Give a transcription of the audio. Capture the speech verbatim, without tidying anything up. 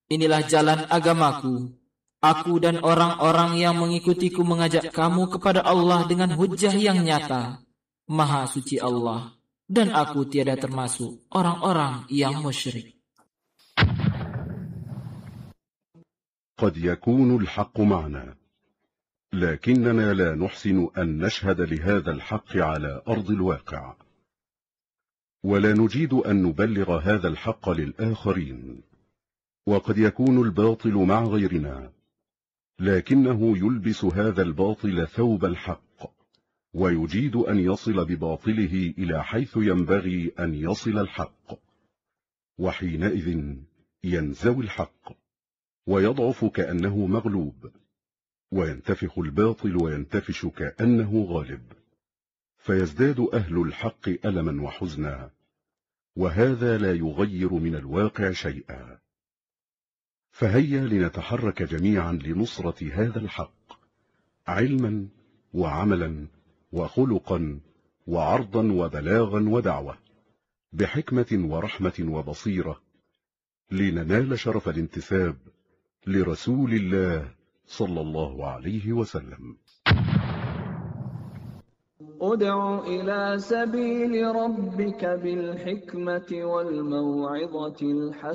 Inilah jalan agamaku. Aku dan orang-orang yang mengikutiku mengajak kamu kepada Allah dengan hujjah yang nyata. Maha suci Allah, dan aku tiada termasuk orang-orang yang musyrik. قد يكون الحق معنا، لكننا لا نحسن أن نشهد لهذا الحق على أرض الواقع، ولا نجيد أن نبلغ هذا الحق للآخرين. وقد يكون الباطل مع غيرنا، لكنه يلبس هذا الباطل ثوب الحق، ويجيد أن يصل بباطله إلى حيث ينبغي أن يصل الحق، وحينئذ ينزوي الحق ويضعف كأنه مغلوب، وينتفخ الباطل وينتفش كأنه غالب، فيزداد أهل الحق ألما وحزنا، وهذا لا يغير من الواقع شيئا. فهيا لنتحرك جميعا لنصرة هذا الحق، علما وعملا وخلقا وعرضا وبلاغا ودعوة، بحكمة ورحمة وبصيرة، لننال شرف الانتساب لرسول الله صلى الله عليه وسلم. ادع إلى سبيل ربك بالحكمة والموعظة الحسنة